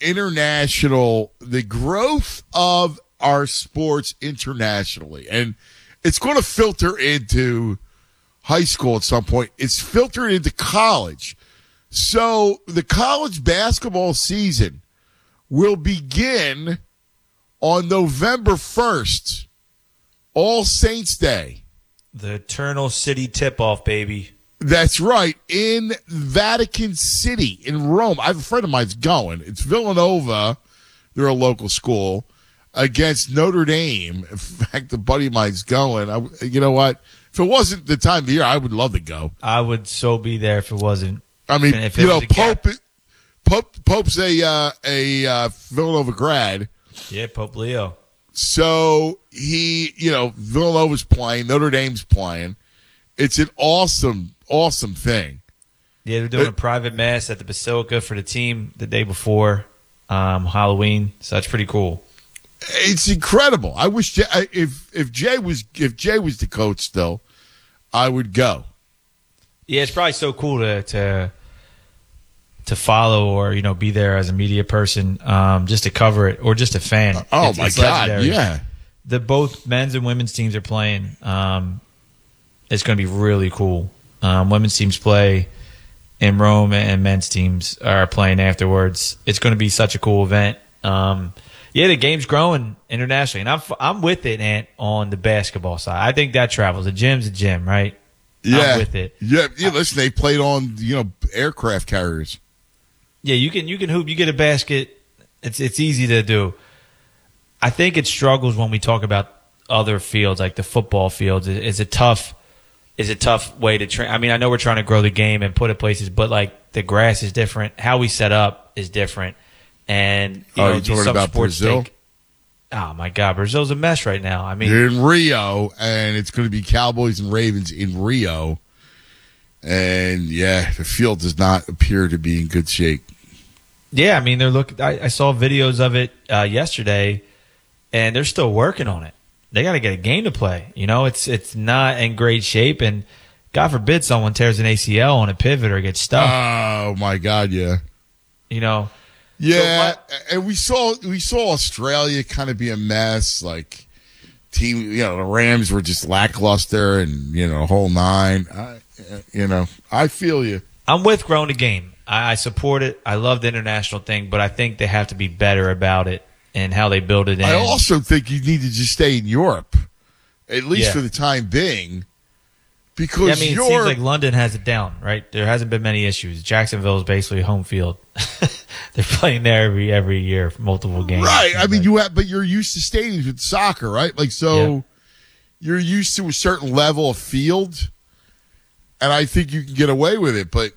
the growth of our sports internationally. And it's going to filter into high school at some point. It's filtered into college. So the college basketball season will begin on November 1st, All Saints Day. The Eternal City tip-off, baby. That's right, in Vatican City in Rome. I have a friend of mine's going. It's Villanova. They're a local school against Notre Dame. In fact, a buddy of mine's going. You know what? If it wasn't the time of year, I would love to go. I would so be there if it wasn't. I mean, Pope's a Villanova grad. Yeah, Pope Leo. So Villanova's playing, Notre Dame's playing. It's an awesome thing. Yeah, they're doing a private mass at the Basilica for the team the day before Halloween. So that's pretty cool. It's incredible. I wish if Jay was the coach still, I would go. Yeah, it's probably so cool to follow or be there as a media person, just to cover it or just a fan. My God, legendary. Yeah. The both men's and women's teams are playing. It's going to be really cool. Women's teams play in Rome and men's teams are playing afterwards. It's going to be such a cool event. Yeah, the game's growing internationally, and I'm with it, Ant, on the basketball side. I think that travels. The gym's a gym, right? Yeah, I'm with it. Yeah. Listen, they played on aircraft carriers. Yeah, you can hoop. You get a basket. It's easy to do. I think it struggles when we talk about other fields like the football fields. It's a tough way to train. I mean, I know we're trying to grow the game and put it places, but like the grass is different. How we set up is different. And you're talking about Brazil? Oh my God, Brazil's a mess right now. I mean, they're in Rio, and it's going to be Cowboys and Ravens in Rio. And yeah, the field does not appear to be in good shape. Yeah, I mean, I saw videos of it yesterday, and they're still working on it. They got to get a game to play. It's not in great shape, and God forbid someone tears an ACL on a pivot or gets stuck. Oh my God, yeah. Yeah, and we saw Australia kind of be a mess. Like team, the Rams were just lackluster, and the whole nine. I feel you. I'm with growing the game. I support it. I love the international thing, but I think they have to be better about it and how they build it in. I also think you need to just stay in Europe, at least for the time being. Because it seems like London has it down, right? There hasn't been many issues. Jacksonville is basically home field. They're playing there every year for multiple games. Right. I mean, but you're used to stadiums with soccer, right? Like, so you're used to a certain level of field, and I think you can get away with it. But,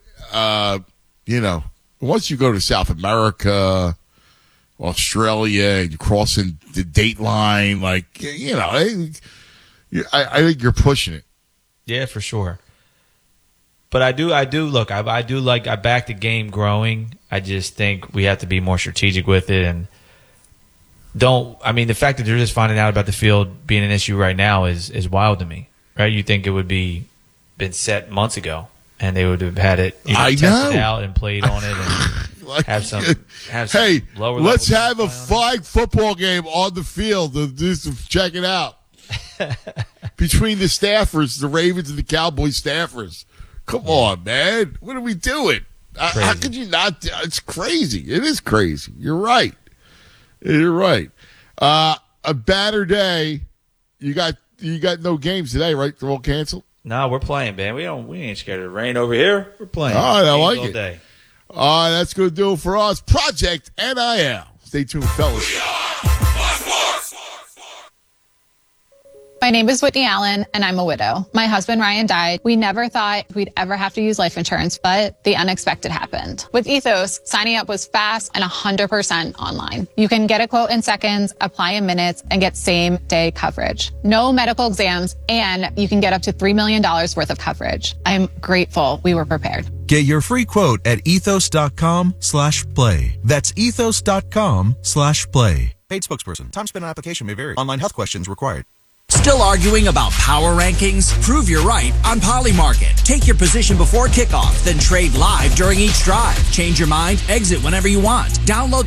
once you go to South America, Australia, and you're crossing the date line, I think you're pushing it. Yeah, for sure. But I do look, I back the game growing. I just think we have to be more strategic with it. And the fact that they're just finding out about the field being an issue right now is wild to me, right? You think it would been set months ago and they would have had it tested out and played on it and have some lower. Let's have a flag football game on the field to check it out. Between the staffers, the Ravens and the Cowboys staffers. Come on, man. What are we doing? How could you not? It's crazy. It is crazy. You're right. A banner day. You got no games today, right? They're all canceled? No, we're playing, man. We ain't scared of the rain over here. We're playing. All right, I like it. Day. All right, that's going to do it for us. Project NIL. Stay tuned, fellas. My name is Whitney Allen, and I'm a widow. My husband, Ryan, died. We never thought we'd ever have to use life insurance, but the unexpected happened. With Ethos, signing up was fast and 100% online. You can get a quote in seconds, apply in minutes, and get same-day coverage. No medical exams, and you can get up to $3 million worth of coverage. I'm grateful we were prepared. Get your free quote at ethos.com/play. That's ethos.com/play. Paid spokesperson. Time spent on application may vary. Online health questions required. Still arguing about power rankings? Prove you're right on Polymarket. Take your position before kickoff, then trade live during each drive. Change your mind, exit whenever you want. Download